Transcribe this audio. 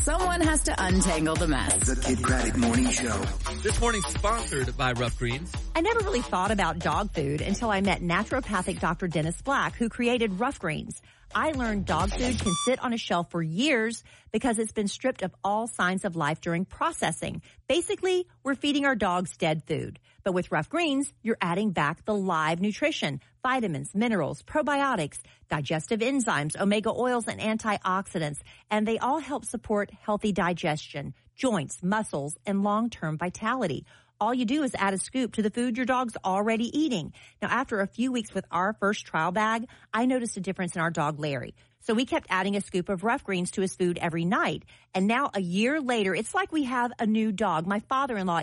Someone has to untangle the mess. The Kid Craddock Morning Show. This morning sponsored by Rough Greens. I never really thought about dog food until I met naturopathic Dr. Dennis Black, who created Rough Greens. I learned dog food can sit on a shelf for years because it's been stripped of all signs of life during processing. Basically, we're feeding our dogs dead food. But with Rough Greens, you're adding back the live nutrition, vitamins, minerals, probiotics, digestive enzymes, omega oils, and antioxidants. And they all help support healthy digestion, joints, muscles, and long-term vitality. All you do is add a scoop to the food your dog's already eating. Now, after a few weeks with our first trial bag, I noticed a difference in our dog, Larry. So we kept adding a scoop of Rough Greens to his food every night. And now, a year later, it's like we have a new dog. My father-in-law